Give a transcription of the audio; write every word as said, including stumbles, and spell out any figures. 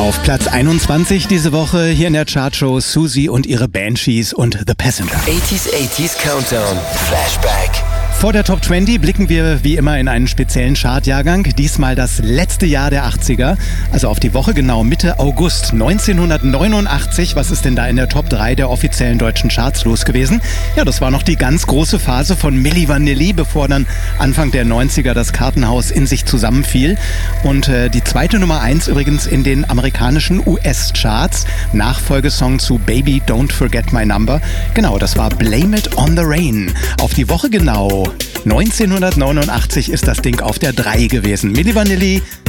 Auf Platz einundzwanzig diese Woche hier in der Chartshow Susie und ihre Banshees und The Passenger. achtziger achtziger Countdown. Flashback. Vor der Top zwanzig blicken wir wie immer in einen speziellen Chartjahrgang. Diesmal das letzte Jahr der achtziger, also auf die Woche genau Mitte August neunzehnhundertneunundachtzig. Was ist denn da in der Top drei der offiziellen deutschen Charts los gewesen? Ja, das war noch die ganz große Phase von Milli Vanilli, bevor dann Anfang der neunziger das Kartenhaus in sich zusammenfiel. Und äh, die zweite Nummer eins übrigens in den amerikanischen U S-Charts. Nachfolgesong zu Baby Don't Forget My Number. Genau, das war Blame It on the Rain. Auf die Woche genau neunzehnhundertneunundachtzig ist das Ding auf der drei gewesen. Milli Vanilli,